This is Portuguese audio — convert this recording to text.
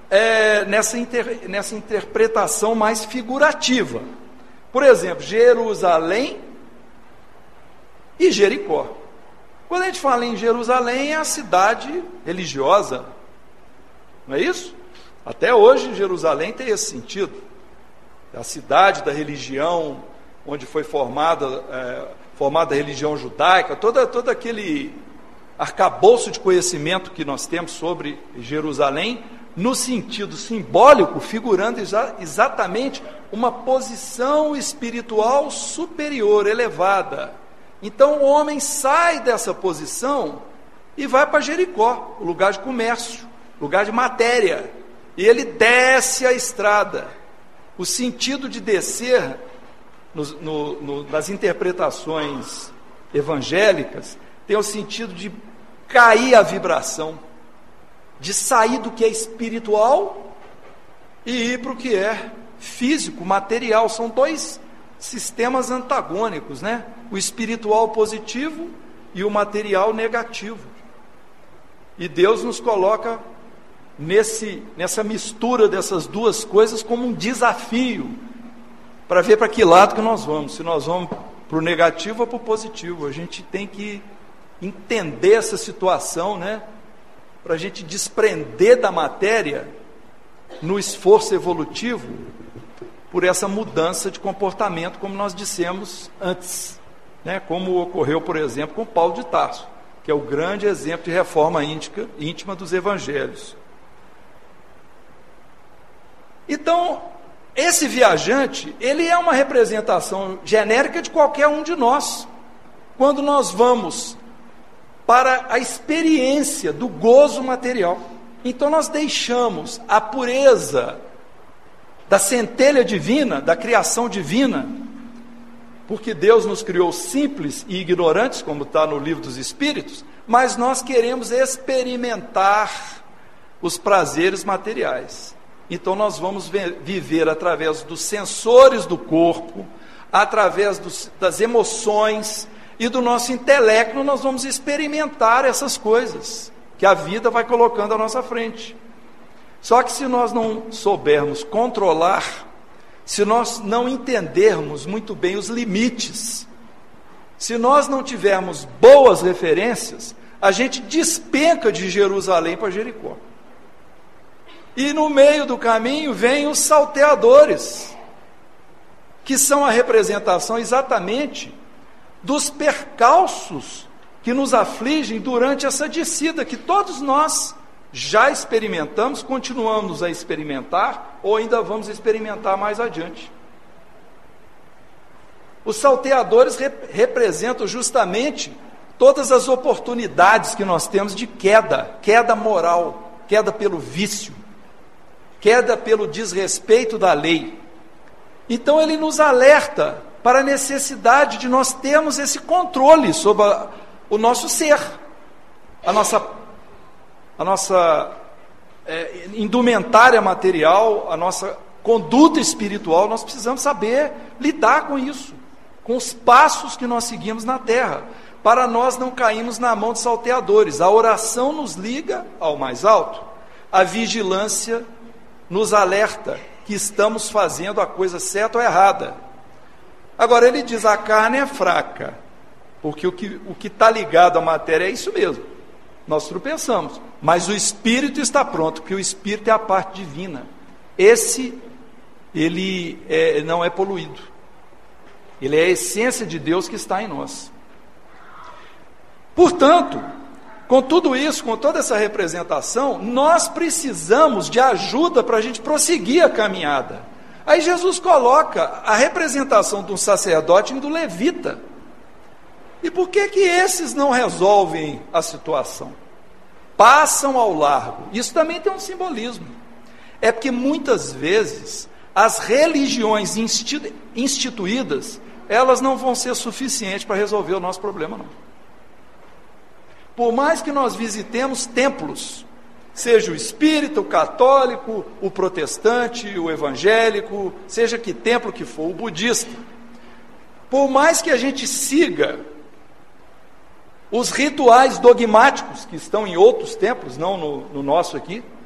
nessa interpretação mais figurativa. Por exemplo, Jerusalém e Jericó. Quando a gente fala em Jerusalém, é a cidade religiosa, não é isso? Até hoje, Jerusalém tem esse sentido. É a cidade da religião, onde foi formada a religião judaica, todo aquele arcabouço de conhecimento que nós temos sobre Jerusalém, no sentido simbólico, figurando exatamente uma posição espiritual superior, elevada. Então o homem sai dessa posição e vai para Jericó, o lugar de comércio, lugar de matéria, e ele desce a estrada. O sentido de descer, nas interpretações evangélicas, tem o sentido de cair a vibração, de sair do que é espiritual e ir para o que é físico, material. São dois sistemas antagônicos, né? O espiritual positivo e o material negativo. E Deus nos coloca nessa mistura dessas duas coisas como um desafio, para ver para que lado que nós vamos, se nós vamos para o negativo ou para o positivo. A gente tem que entender essa situação, né? Para a gente desprender da matéria, no esforço evolutivo, por essa mudança de comportamento, como nós dissemos antes, né? Como ocorreu, por exemplo, com Paulo de Tarso, que é o grande exemplo de reforma íntima dos evangelhos. Então, esse viajante, ele é uma representação genérica de qualquer um de nós. Quando nós vamos para a experiência do gozo material, então nós deixamos a pureza da centelha divina, da criação divina, porque Deus nos criou simples e ignorantes, como está no Livro dos Espíritos, mas nós queremos experimentar os prazeres materiais. Então nós vamos viver através dos sensores do corpo, através das emoções e do nosso intelecto. Nós vamos experimentar essas coisas que a vida vai colocando à nossa frente. Só que se nós não soubermos controlar, se nós não entendermos muito bem os limites, se nós não tivermos boas referências, a gente despenca de Jerusalém para Jericó. E no meio do caminho vêm os salteadores, que são a representação exatamente dos percalços que nos afligem durante essa descida, que todos nós já experimentamos, continuamos a experimentar, ou ainda vamos experimentar mais adiante. Os salteadores representam justamente todas as oportunidades que nós temos de queda moral, queda pelo vício, queda pelo desrespeito da lei. Então ele nos alerta para a necessidade de nós termos esse controle sobre o nosso ser, a nossa indumentária material, a nossa conduta espiritual. Nós precisamos saber lidar com isso, com os passos que nós seguimos na terra, para nós não cairmos na mão de salteadores. A oração nos liga ao mais alto, a vigilância nos alerta que estamos fazendo a coisa certa ou errada. Agora ele diz, a carne é fraca, porque o que está ligado à matéria é isso mesmo, nós tropeçamos, mas o Espírito está pronto, porque o Espírito é a parte divina. Ele não é poluído, ele é a essência de Deus que está em nós. Portanto, com tudo isso, com toda essa representação, nós precisamos de ajuda para a gente prosseguir a caminhada. Aí Jesus coloca a representação de um sacerdote e do levita. E por que esses não resolvem a situação? Passam ao largo. Isso também tem um simbolismo. É porque muitas vezes as religiões instituídas, elas não vão ser suficientes para resolver o nosso problema, não. Por mais que nós visitemos templos, seja o espírita, o católico, o protestante, o evangélico, seja que templo que for, o budista, por mais que a gente siga os rituais dogmáticos que estão em outros templos, não no nosso aqui,